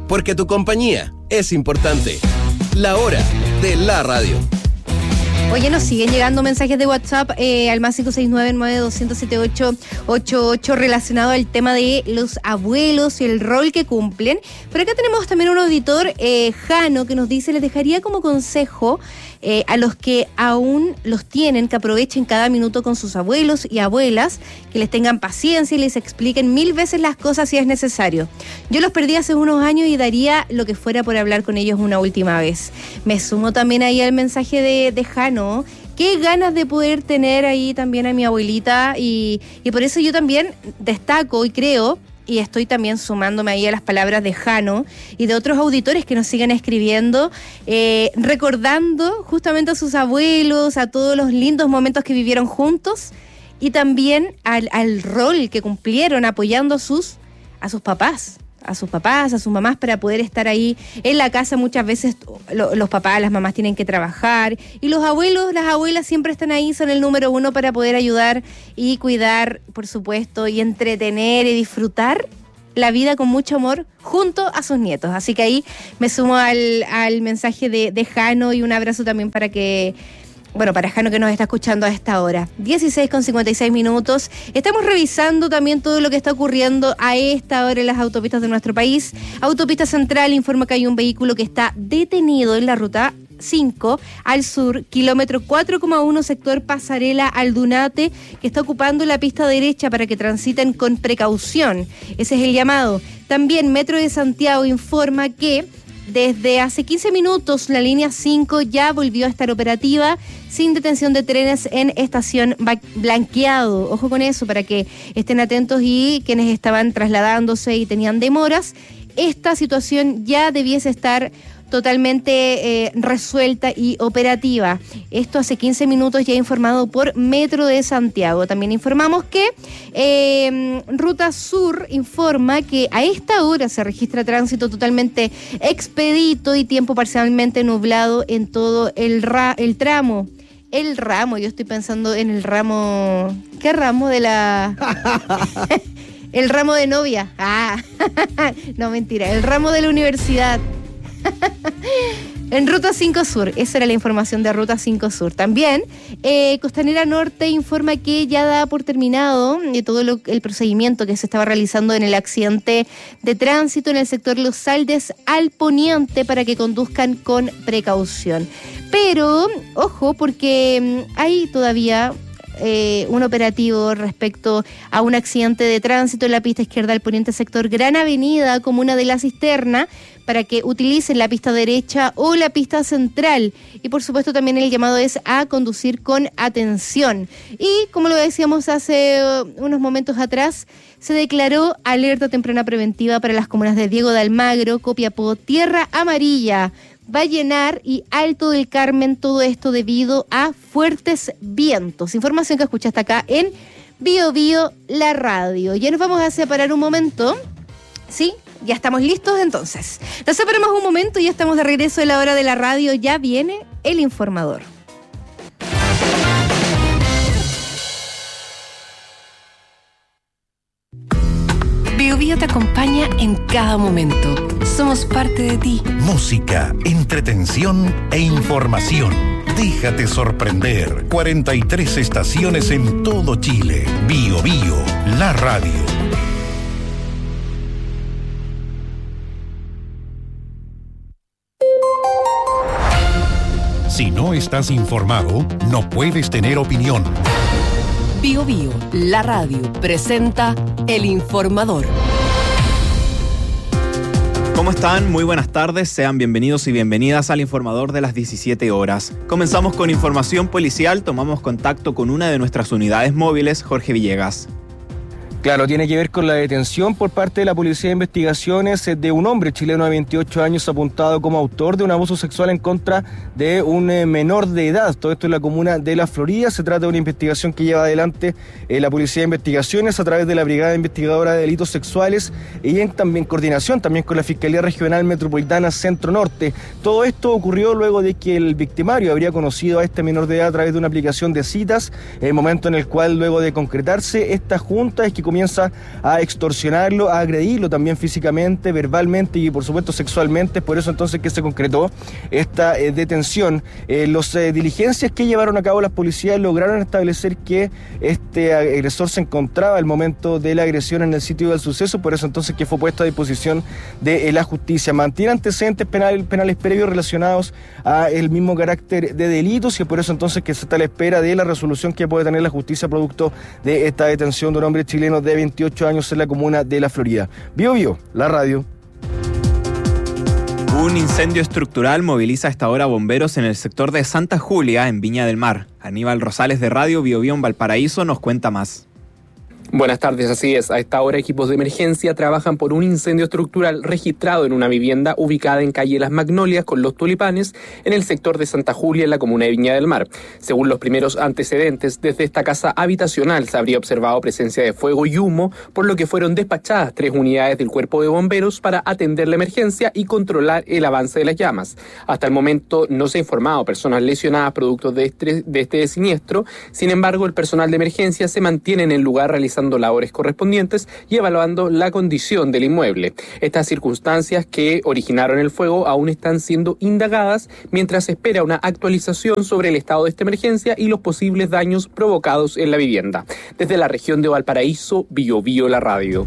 porque tu compañía es importante. La hora de la radio. Oye, nos siguen llegando mensajes de WhatsApp al más 569-9200-7888 relacionado al tema de los abuelos y el rol que cumplen. Pero acá tenemos también un auditor, Jano, que nos dice, les dejaría como consejo a los que aún los tienen, que aprovechen cada minuto con sus abuelos y abuelas, que les tengan paciencia y les expliquen 1000 veces las cosas si es necesario. Yo los perdí hace unos años y daría lo que fuera por hablar con ellos una última vez. Me sumo también ahí al mensaje de Jano. Qué ganas de poder tener ahí también a mi abuelita y por eso yo también destaco y creo, y estoy también sumándome ahí a las palabras de Jano y de otros auditores que nos siguen escribiendo, recordando justamente a sus abuelos, a todos los lindos momentos que vivieron juntos y también al rol que cumplieron apoyando a sus papás, a sus mamás para poder estar ahí en la casa. Muchas veces los papás, las mamás tienen que trabajar y los abuelos, las abuelas siempre están ahí, son el número uno para poder ayudar y cuidar, por supuesto, y entretener y disfrutar la vida con mucho amor junto a sus nietos. Así que ahí me sumo al mensaje de Jano y un abrazo también para Jano que nos está escuchando a esta hora. 16:56. Estamos revisando también todo lo que está ocurriendo a esta hora en las autopistas de nuestro país. Autopista Central informa que hay un vehículo que está detenido en la ruta 5 al sur, kilómetro 4,1, sector Pasarela Aldunate, que está ocupando la pista derecha para que transiten con precaución. Ese es el llamado. También Metro de Santiago informa que desde hace 15 minutos la línea 5 ya volvió a estar operativa sin detención de trenes en estación Blanqueado. Ojo con eso para que estén atentos y quienes estaban trasladándose y tenían demoras. Esta situación ya debiese estar totalmente resuelta y operativa. Esto hace 15 minutos ya informado por Metro de Santiago. También informamos que Ruta Sur informa que a esta hora se registra tránsito totalmente expedito y tiempo parcialmente nublado en todo el tramo. El ramo, yo estoy pensando en el ramo... ¿Qué ramo de la...? El ramo de novia. No, mentira. El ramo de la universidad. En Ruta 5 Sur, esa era la información de Ruta 5 Sur. También, Costanera Norte informa que ya da por terminado todo el procedimiento que se estaba realizando en el accidente de tránsito en el sector Los Saldes al poniente para que conduzcan con precaución. Pero, ojo, porque hay todavía un operativo respecto a un accidente de tránsito en la pista izquierda al poniente sector Gran Avenida, comuna de La Cisterna, para que utilicen la pista derecha o la pista central. Y por supuesto también el llamado es a conducir con atención. Y como lo decíamos hace unos momentos atrás, se declaró alerta temprana preventiva para las comunas de Diego de Almagro, Copiapó, Tierra Amarilla, Vallenar y Alto del Carmen, todo esto debido a fuertes vientos. Información que escuchaste acá en Bio Bio, la radio. Ya nos vamos a separar un momento, ¿sí? Ya estamos listos entonces. Nos separamos un momento y ya estamos de regreso en la hora de la radio. Ya viene el informador. Bio Bio te acompaña en cada momento. Somos parte de ti. Música, entretención e información. Déjate sorprender. 43 estaciones en todo Chile. Bio Bio, la radio. Si no estás informado, no puedes tener opinión. Bio Bio, la radio, presenta El Informador. ¿Cómo están? Muy buenas tardes, sean bienvenidos y bienvenidas al Informador de las 17 horas. Comenzamos con información policial, tomamos contacto con una de nuestras unidades móviles, Jorge Villegas. Claro, tiene que ver con la detención por parte de la Policía de Investigaciones de un hombre chileno de 28 años apuntado como autor de un abuso sexual en contra de un menor de edad. Todo esto en la comuna de La Florida. Se trata de una investigación que lleva adelante la Policía de Investigaciones a través de la Brigada Investigadora de Delitos Sexuales y en también coordinación también con la Fiscalía Regional Metropolitana Centro Norte. Todo esto ocurrió luego de que el victimario habría conocido a este menor de edad a través de una aplicación de citas, el momento en el cual luego de concretarse esta junta es que comienza a extorsionarlo, a agredirlo también físicamente, verbalmente y por supuesto sexualmente. Por eso entonces que se concretó esta detención. Las diligencias que llevaron a cabo las policías lograron establecer que este agresor se encontraba al momento de la agresión en el sitio del suceso, por eso entonces que fue puesto a disposición de la justicia. Mantiene antecedentes penales previos relacionados a el mismo carácter de delitos y por eso entonces que se está a la espera de la resolución que puede tener la justicia producto de esta detención de un hombre chileno de 28 años en la comuna de La Florida. Bio Bio, la radio. Un incendio estructural moviliza a esta hora bomberos en el sector de Santa Julia, en Viña del Mar. Aníbal Rosales de Radio Bio Bio en Valparaíso nos cuenta más. Buenas tardes, así es. A esta hora equipos de emergencia trabajan por un incendio estructural registrado en una vivienda ubicada en calle Las Magnolias con Los Tulipanes, en el sector de Santa Julia, en la comuna de Viña del Mar. Según los primeros antecedentes, desde esta casa habitacional se habría observado presencia de fuego y humo, por lo que fueron despachadas 3 unidades del cuerpo de bomberos para atender la emergencia y controlar el avance de las llamas. Hasta el momento no se ha informado personas lesionadas producto de este siniestro. Sin embargo, el personal de emergencia se mantiene en el lugar realizando labores correspondientes y evaluando la condición del inmueble. Estas circunstancias que originaron el fuego aún están siendo indagadas mientras se espera una actualización sobre el estado de esta emergencia y los posibles daños provocados en la vivienda. Desde la región de Valparaíso, Bio Bio la radio.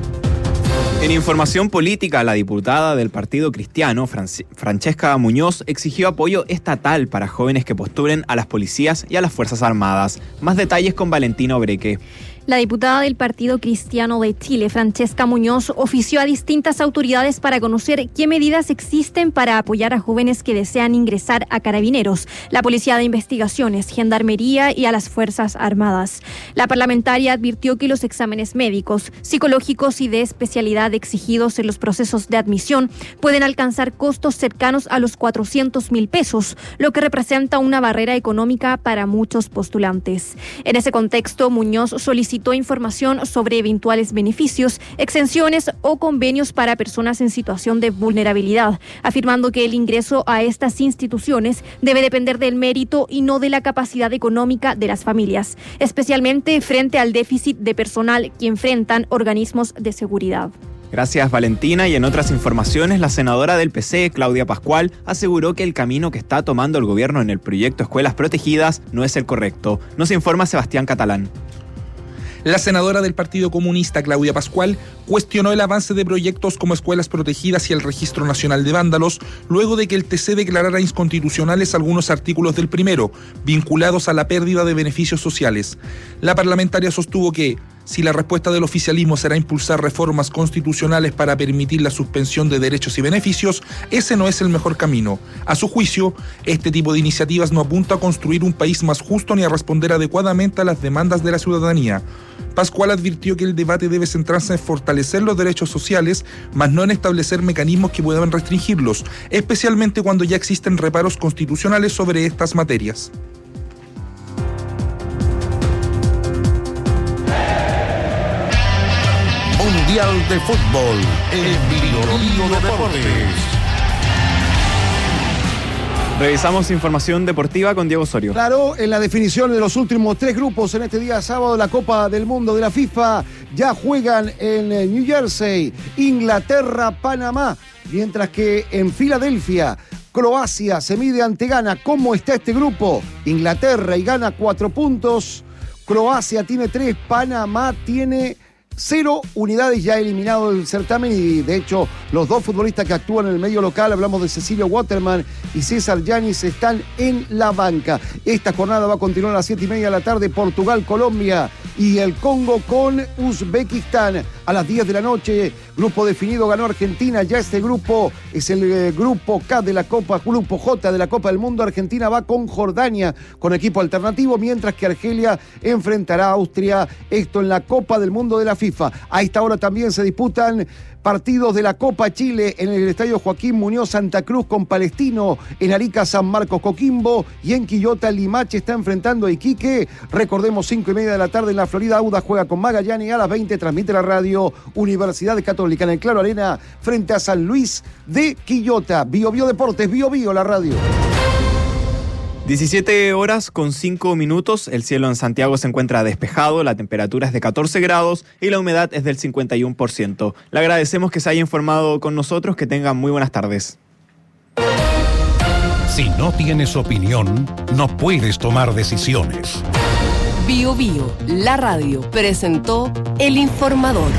En información política, la diputada del Partido Cristiano, Francesca Muñoz, exigió apoyo estatal para jóvenes que postulen a las policías y a las Fuerzas Armadas. Más detalles con Valentina Obreque. La diputada del Partido Cristiano de Chile, Francesca Muñoz, ofició a distintas autoridades para conocer qué medidas existen para apoyar a jóvenes que desean ingresar a Carabineros, la Policía de Investigaciones, Gendarmería y a las Fuerzas Armadas. La parlamentaria advirtió que los exámenes médicos, psicológicos y de especialidad exigidos en los procesos de admisión pueden alcanzar costos cercanos a los 400.000 pesos, lo que representa una barrera económica para muchos postulantes. En ese contexto, Muñoz solicitó información sobre eventuales beneficios, exenciones o convenios para personas en situación de vulnerabilidad, afirmando que el ingreso a estas instituciones debe depender del mérito y no de la capacidad económica de las familias, especialmente frente al déficit de personal que enfrentan organismos de seguridad. Gracias, Valentina. Y en otras informaciones, la senadora del PC, Claudia Pascual, aseguró que el camino que está tomando el gobierno en el proyecto Escuelas Protegidas no es el correcto. Nos informa Sebastián Catalán. La senadora del Partido Comunista, Claudia Pascual, cuestionó el avance de proyectos como Escuelas Protegidas y el Registro Nacional de Vándalos, luego de que el TC declarara inconstitucionales algunos artículos del primero, vinculados a la pérdida de beneficios sociales. La parlamentaria sostuvo que, si la respuesta del oficialismo será impulsar reformas constitucionales para permitir la suspensión de derechos y beneficios, ese no es el mejor camino. A su juicio, este tipo de iniciativas no apunta a construir un país más justo ni a responder adecuadamente a las demandas de la ciudadanía. Pascual advirtió que el debate debe centrarse en fortalecer los derechos sociales, más no en establecer mecanismos que puedan restringirlos, especialmente cuando ya existen reparos constitucionales sobre estas materias. Mundial de Fútbol en Bio Bio Deportes. Revisamos información deportiva con Diego Osorio. Claro, en la definición de los últimos 3 grupos en este día sábado, la Copa del Mundo de la FIFA, ya juegan en New Jersey, Inglaterra, Panamá, mientras que en Filadelfia, Croacia se mide ante Ghana. ¿Cómo está este grupo? Inglaterra y Ghana 4 puntos, Croacia tiene 3, Panamá tiene 0 unidades, ya eliminado del certamen, y de hecho los 2 futbolistas que actúan en el medio local, hablamos de Cecilio Waterman y César Yanis, están en la banca. Esta jornada va a continuar a las 7:30 de la tarde, Portugal, Colombia y el Congo con Uzbekistán. A las 10 de la noche, grupo definido, ganó Argentina. Ya este grupo es el grupo K de la Copa, grupo J de la Copa del Mundo. Argentina va con Jordania, con equipo alternativo, mientras que Argelia enfrentará a Austria, esto en la Copa del Mundo de la FIFA. A esta hora también se disputan partidos de la Copa Chile en el Estadio Joaquín Muñoz, Santa Cruz con Palestino, en Arica, San Marcos, Coquimbo, y en Quillota, Limache está enfrentando a Iquique. Recordemos, 5:30 de la tarde en la Florida, Audax juega con Magallanes, a las 20 transmite la radio Universidad Católica en el Claro Arena frente a San Luis de Quillota. Bio Bio Deportes, Bio Bio la radio. 17 horas con 5 minutos, el cielo en Santiago se encuentra despejado, la temperatura es de 14 grados y la humedad es del 51%. Le agradecemos que se haya informado con nosotros, que tengan muy buenas tardes. Si no tienes opinión, no puedes tomar decisiones. Bio Bio, la radio, presentó El Informador.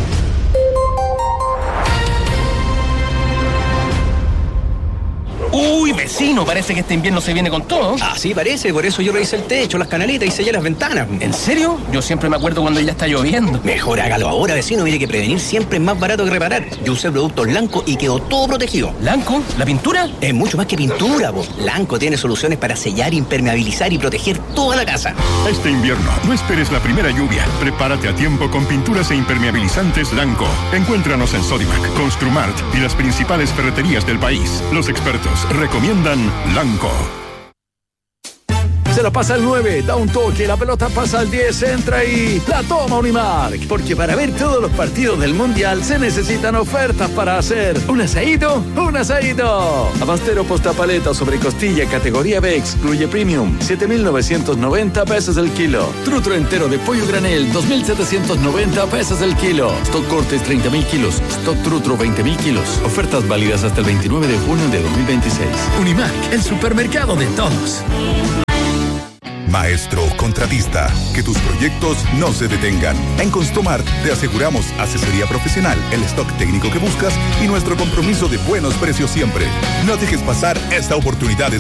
Uy, vecino, parece que este invierno se viene con todo. Ah, sí, parece, por eso yo revisé el techo, las canaletas y sellé las ventanas. ¿En serio? Yo siempre me acuerdo cuando ya está lloviendo. Mejor hágalo ahora, vecino, mire que prevenir siempre es más barato que reparar. Yo usé productos Lanco y quedó todo protegido. ¿Lanco? ¿La pintura? Es mucho más que pintura, po. Lanco tiene soluciones para sellar, impermeabilizar y proteger toda la casa. Este invierno, no esperes la primera lluvia. Prepárate a tiempo con pinturas e impermeabilizantes Lanco. Encuéntranos en Sodimac, Construmart y las principales ferreterías del país. Los expertos recomiendan Lanco. Se la pasa el 9, da un toque, la pelota pasa al 10, entra y la toma Unimark. Porque para ver todos los partidos del Mundial se necesitan ofertas para hacer un asadito, un asadito. Abastero postapaleta sobre costilla categoría B excluye premium, 7.990 pesos el kilo. Trutro entero de pollo granel, 2.790 pesos el kilo. Stock cortes 30.000 kilos, stock trutro 20.000 kilos. Ofertas válidas hasta el 29 de junio de 2026. Unimark, el supermercado de todos. Maestro contratista, que tus proyectos no se detengan. En Construmart te aseguramos asesoría profesional, el stock técnico que buscas y nuestro compromiso de buenos precios siempre. No dejes pasar esta oportunidad.